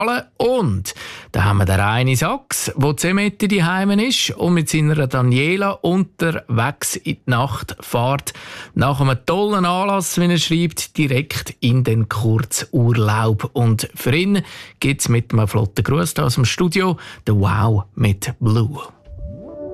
Und da haben wir den Reini Sachs, der zusammen daheim ist und mit seiner Daniela unterwegs in die Nacht fährt. Nach einem tollen Anlass, wie er schreibt, direkt in den Kurzurlaub. Und für ihn gibt es mit einem flotten Gruß aus dem Studio den Wow mit Blue.